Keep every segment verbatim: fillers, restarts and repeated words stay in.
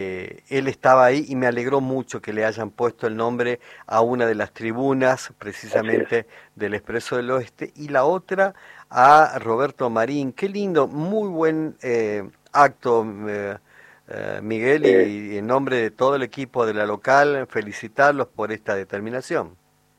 Eh, él estaba ahí y me alegró mucho que le hayan puesto el nombre a una de las tribunas, Así es. precisamente del Expreso del Oeste, y la otra a Roberto Marín. Qué lindo, muy buen eh, acto, eh, eh, Miguel, Eh, y en nombre de todo el equipo de la local, felicitarlos por esta determinación.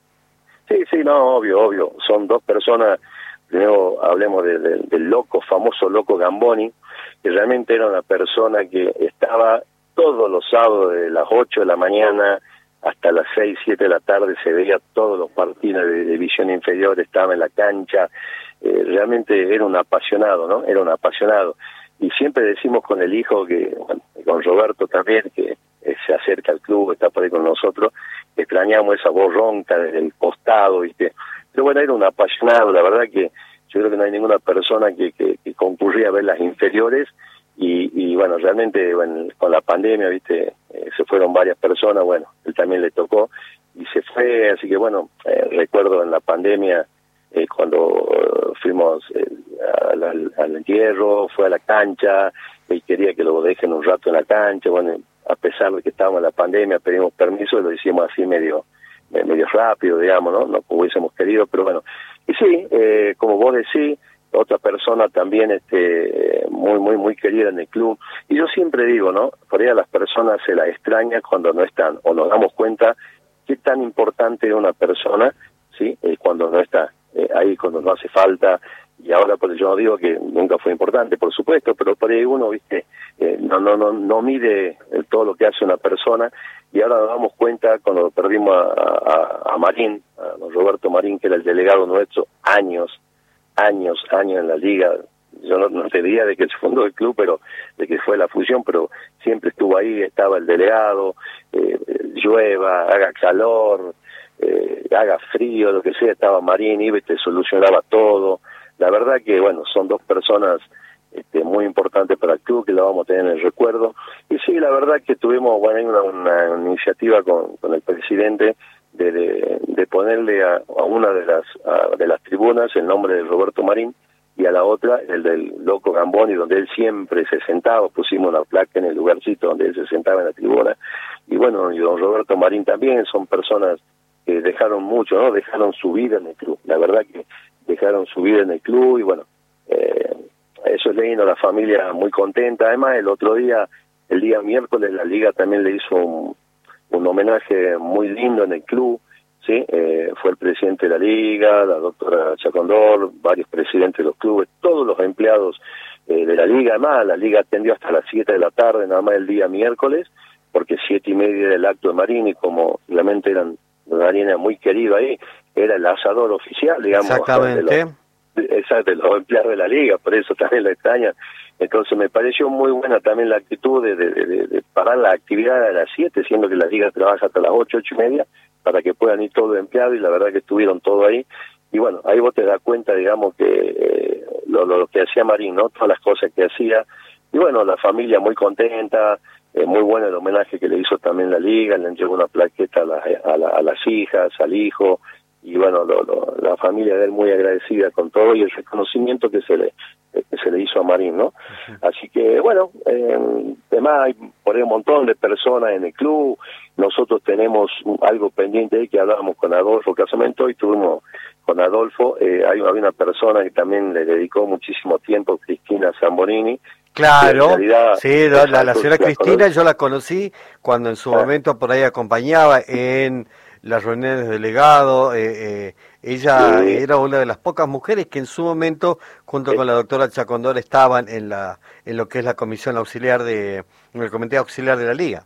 sí, sí, no, obvio, obvio. Son dos personas, primero hablemos de- de- del loco, famoso loco Gamboni, que realmente era una persona que estaba todos los sábados de las ocho de la mañana hasta las seis, siete de la tarde, se veía todos los partidos de división inferior, estaba en la cancha, eh, realmente era un apasionado, ¿no? Era un apasionado. Y siempre decimos con el hijo, que bueno, con Roberto también, que eh, se acerca al club, está por ahí con nosotros, extrañamos esa voz ronca desde el costado, ¿viste? Pero bueno, era un apasionado, la verdad que yo creo que no hay ninguna persona que, que, que concurría a ver las inferiores, y, y bueno, realmente bueno, con la pandemia, ¿viste? Eh, se fueron varias personas, bueno, él también le tocó y se fue, así que bueno, eh, recuerdo en la pandemia, eh, cuando eh, fuimos eh, al, al, al entierro, fue a la cancha, él quería que lo dejen un rato en la cancha, bueno, a pesar de que estábamos en la pandemia, pedimos permiso y lo hicimos así medio medio rápido, digamos, ¿no? No como hubiésemos querido, pero bueno. Y sí, eh, como vos decís, otra persona también este muy, muy, muy querida en el club. Y yo siempre digo, ¿no? Por ahí a las personas se las extraña cuando no están, o nos damos cuenta qué tan importante es una persona, ¿sí? Eh, cuando no está eh, ahí, cuando no hace falta. Y ahora, pues yo no digo que nunca fue importante, por supuesto, pero por ahí uno, viste, eh, no, no, no, no mide todo lo que hace una persona. Y ahora nos damos cuenta cuando perdimos a, a, a Marín, a don Roberto Marín, que era el delegado nuestro, años, años, años en la liga. Yo no, no te diría de que se fundó el club, pero de que fue la fusión, pero siempre estuvo ahí, estaba el delegado, eh, llueva, haga calor, eh, haga frío, lo que sea, estaba Marín, iba y te solucionaba todo. La verdad que, bueno, son dos personas este, muy importantes para el club, que lo vamos a tener en el recuerdo. Y sí, la verdad que tuvimos, bueno, hay una, una, una iniciativa con, con el presidente de, de, de ponerle a, a una de las a, de las tribunas el nombre de Roberto Marín, y a la otra el del loco Gamboni, donde él siempre se sentaba. Pusimos una placa en el lugarcito donde él se sentaba en la tribuna. Y bueno, y don Roberto Marín también, son personas que dejaron mucho, ¿no? Dejaron su vida en el club. La verdad que dejaron su vida en el club, y bueno, eh, eso es lindo, la familia muy contenta. Además, el otro día, el día miércoles, la liga también le hizo un, un homenaje muy lindo en el club, ¿sí? Eh, fue el presidente de la liga, la doctora Chacondor, varios presidentes de los clubes, todos los empleados eh, de la liga. Además, la liga atendió hasta las siete de la tarde, nada más el día miércoles, porque siete y media era el acto de Marín, y como realmente eran, Marín era muy querido ahí, era el asador oficial, digamos, de los, Exactamente. exacto, de los empleados de la liga, por eso también la extraña. Entonces me pareció muy buena también la actitud de, de, de, de parar la actividad a las siete, siendo que la liga trabaja hasta las ocho, ocho y media, para que puedan ir todos los empleados, y la verdad que estuvieron todos ahí. Y bueno, ahí vos te das cuenta, digamos, que eh, lo, lo, lo que hacía Marín, ¿no? Todas las cosas que hacía. Y bueno, la familia muy contenta, eh, muy bueno el homenaje que le hizo también la liga, le entregó una plaqueta a, la, a, la, a las hijas, al hijo, y bueno, lo, lo, la familia de él muy agradecida con todo y el reconocimiento que se le que se le hizo a Marín, ¿no? Uh-huh. Así que bueno, eh, además hay por ahí un montón de personas en el club. Nosotros tenemos algo pendiente ahí, que hablábamos con Adolfo Casamento, y tuvimos con Adolfo, eh, hay, hay una persona que también le dedicó muchísimo tiempo, Cristina Zambonini. Claro, En realidad, sí, la, la, la exacto, señora la Cristina conoce. yo la conocí cuando en su Ah, momento por ahí acompañaba en las reuniones de delegado. Eh, eh, ella sí, era una de las pocas mujeres que en su momento, junto eh, con la doctora Chacondor, estaban en la en lo que es la comisión auxiliar de, en el comité auxiliar de la liga.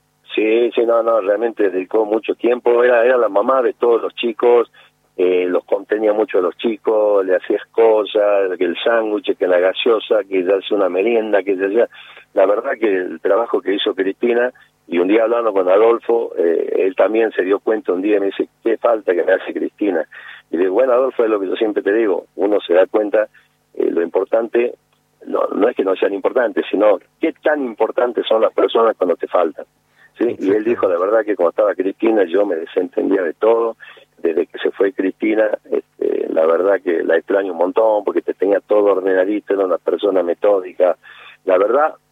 sí, sí, no, no, realmente dedicó mucho tiempo. Era, era la mamá de todos los chicos. Eh, los contenía mucho a los chicos, le hacías cosas, que el sándwich, que la gaseosa, que ya hace una merienda, que ya... La verdad que el trabajo que hizo Cristina, y un día hablando con Adolfo, eh, él también se dio cuenta un día y me dice, ¿qué falta que me hace Cristina? Y le digo, bueno, Adolfo, es lo que yo siempre te digo, uno se da cuenta, eh, lo importante, no, no es que no sean importantes, sino qué tan importantes son las personas cuando te faltan. ¿Sí? Y él dijo, la Exactamente. verdad que cuando estaba Cristina yo me desentendía de todo. Desde que se fue Cristina, este, la verdad que la extraño un montón, porque te tenía todo ordenadito, era una persona metódica. La verdad,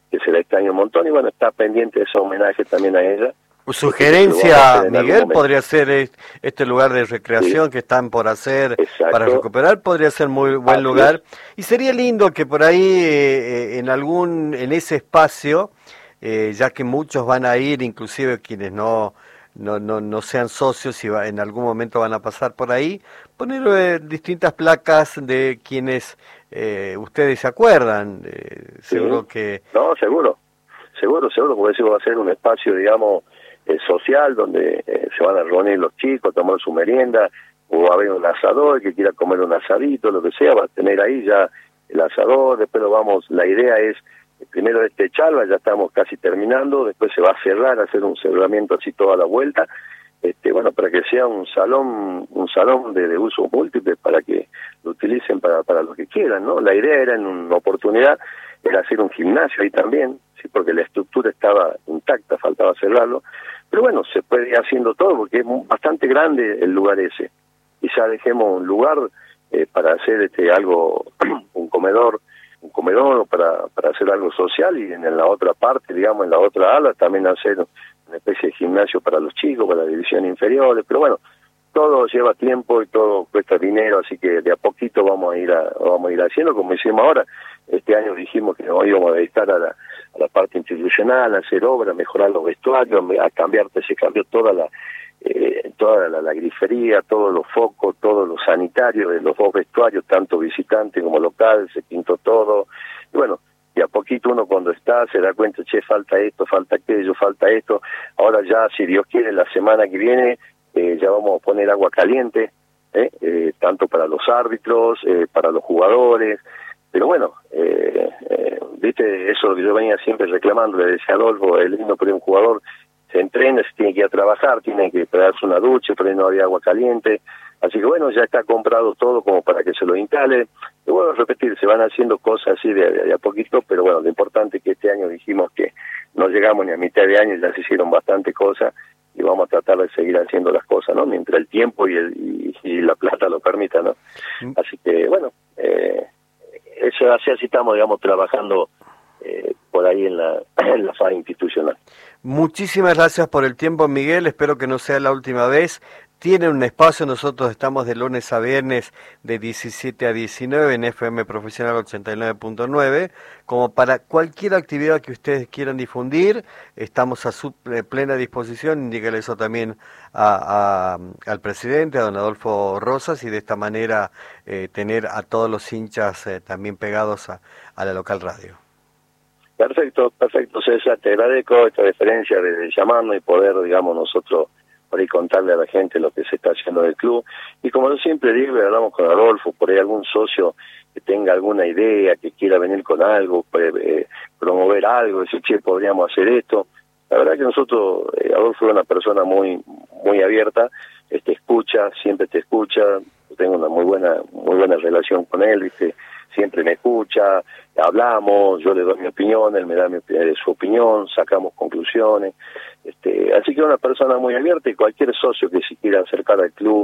que se la extraña un montón, y bueno, está pendiente de ese homenaje también a ella. Sugerencia, Miguel, podría ser este lugar de recreación sí. que están por hacer Exacto. para recuperar, podría ser muy buen Así lugar, es. y sería lindo que por ahí, eh, en algún, en ese espacio, eh, ya que muchos van a ir, inclusive quienes no no no no sean socios y va, en algún momento van a pasar por ahí, poner eh, distintas placas de quienes eh, ustedes se acuerdan, eh, seguro sí. que... No, seguro, seguro, seguro, porque eso va a ser un espacio, digamos, eh, social, donde eh, se van a reunir los chicos, tomar su merienda, o va a haber un asador, que quiera comer un asadito, lo que sea, va a tener ahí ya el asador, después lo vamos, la idea es primero este charla, ya estamos casi terminando, después se va a cerrar, hacer un cerramiento así toda la vuelta, este bueno, para que sea un salón, un salón de, de uso múltiple, para que lo utilicen para, para lo que quieran, ¿no? La idea era en una oportunidad, era hacer un gimnasio ahí también, sí, porque la estructura estaba intacta, faltaba cerrarlo, pero bueno, se puede ir haciendo todo, porque es bastante grande el lugar ese, quizá dejemos un lugar eh, para hacer este algo, un comedor, un comedor para, para hacer algo social, y en la otra parte, digamos, en la otra ala, también hacer una especie de gimnasio para los chicos, para la división inferiores, pero bueno, todo lleva tiempo y todo cuesta dinero, así que de a poquito vamos a ir a, vamos a ir haciendo, como hicimos ahora. Este año dijimos que nos íbamos a dedicar a la, a la parte institucional, a hacer obras, a mejorar los vestuarios, a cambiar, se cambió toda la Eh, toda la, la grifería, todos los focos, todos los sanitarios de los dos vestuarios, tanto visitante como local, se pintó todo, y bueno, y a poquito uno cuando está se da cuenta, che, falta esto, falta aquello, falta esto, ahora ya, si Dios quiere, la semana que viene eh, ya vamos a poner agua caliente, eh, eh, tanto para los árbitros, eh, para los jugadores, pero bueno, eh, eh, viste, eso que yo venía siempre reclamando, le decía a Adolfo, es lindo por un jugador, se entrena, se tiene que ir a trabajar, tiene que pegarse una ducha, pero no había agua caliente, así que bueno, ya está comprado todo como para que se lo instale, y bueno, repetir, se van haciendo cosas así de, de, de a poquito, pero bueno, lo importante es que este año dijimos que no llegamos ni a mitad de año, ya se hicieron bastante cosas, y vamos a tratar de seguir haciendo las cosas, ¿no? Mientras el tiempo y, el, y, y la plata lo permita, ¿no? Mm. Así que bueno, eh, eso así, así estamos, digamos, trabajando eh, por ahí en la, en la fase institucional. Muchísimas gracias por el tiempo, Miguel, espero que no sea la última vez. Tienen un espacio, nosotros estamos de lunes a viernes de diecisiete a diecinueve en F M Profesional ochenta y nueve punto nueve, como para cualquier actividad que ustedes quieran difundir, estamos a su plena disposición, indíquele eso también a, a, al presidente, a don Adolfo Rosas, y de esta manera eh, tener a todos los hinchas eh, también pegados a, a la local radio. Perfecto, perfecto, César, te agradezco esta deferencia de, de llamarnos y poder, digamos, nosotros por ahí contarle a la gente lo que se está haciendo en el club. Y como yo siempre digo, hablamos con Adolfo, por ahí algún socio que tenga alguna idea, que quiera venir con algo, pues, eh, promover algo, decir, che, podríamos hacer esto. La verdad que nosotros, eh, Adolfo es una persona muy muy abierta, eh, te escucha, siempre te escucha, tengo una muy buena muy buena relación con él, ¿viste? Siempre me escucha, hablamos, yo le doy mi opinión, él me da mi, eh, su opinión, sacamos conclusiones, este, así que es una persona muy abierta, y cualquier socio que se quiera acercar al club,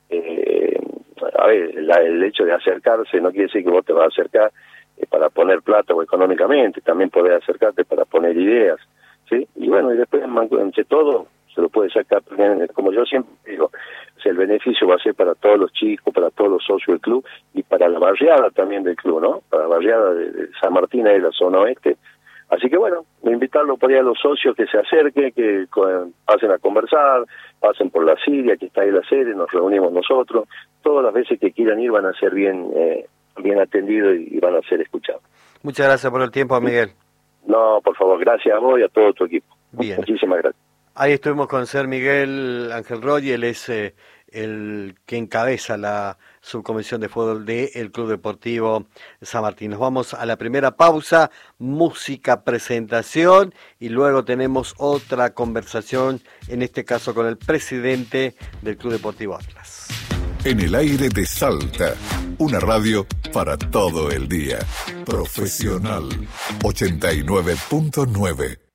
eh, a ver, la, el hecho de acercarse no quiere decir que vos te vas a acercar eh, para poner plata o económicamente, también podés acercarte para poner ideas, ¿sí? Y bueno, y después entre todo se lo puede sacar, como yo siempre digo, o sea, el beneficio va a ser para todos los chicos, para todos los socios del club, y para la barriada también del club, ¿no? Para la barriada de, de San Martín, de la zona oeste. Así que bueno, invitarlo por ahí a los socios que se acerquen, que con, pasen a conversar, pasen por la Siria, que está ahí la sede, nos reunimos nosotros, todas las veces que quieran ir van a ser bien, eh, bien atendidos y, y van a ser escuchados. Muchas gracias por el tiempo, Miguel. No, por favor, gracias a vos y a todo tu equipo. Bien. Muchísimas gracias. Ahí estuvimos con Ser Miguel Ángel Roy, él es eh, el que encabeza la subcomisión de fútbol del Club Deportivo San Martín. Nos vamos a la primera pausa, música, presentación, y luego tenemos otra conversación, en este caso con el presidente del Club Deportivo Atlas. En el aire de Salta, una radio para todo el día. Profesional ochenta y nueve punto nueve.